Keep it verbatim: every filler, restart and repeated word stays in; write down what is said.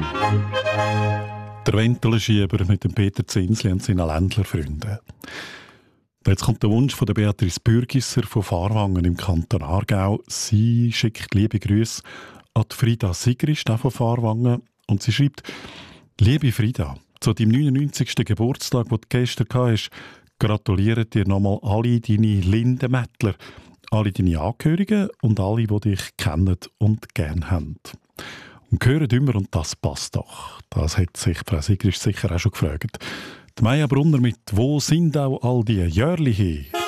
Der Wentelschieber mit dem Peter Zinsli und seinen Ländlerfreunden. Jetzt kommt der Wunsch von der Beatrice Bürgisser von Fahrwangen im Kanton Aargau. Sie schickt liebe Grüße an die Frida Sigrist von Fahrwangen und sie schreibt: Liebe Frida, zu deinem neunundneunzigsten Geburtstag, den du gestern hast, gratulieren dir nochmal alle deine Lindenmättler, alle deine Angehörigen und alle, die dich kennen und gern haben. Und hören immer, und das passt doch. Das hat sich Frau Sigrist sicher auch schon gefragt. Die Maja Brunner mit «Wo sind auch all die Jörliche?»